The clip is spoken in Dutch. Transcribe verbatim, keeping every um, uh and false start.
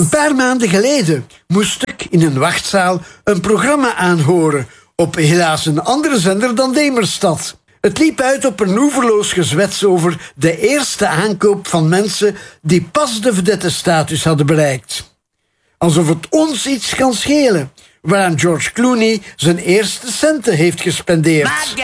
Een paar maanden geleden moest ik in een wachtzaal een programma aanhoren op helaas een andere zender dan Demerstad. Het liep uit op een oeverloos gezwets over de eerste aankoop van mensen die pas de vedette-status hadden bereikt. Alsof het ons iets kan schelen waaraan George Clooney zijn eerste centen heeft gespendeerd.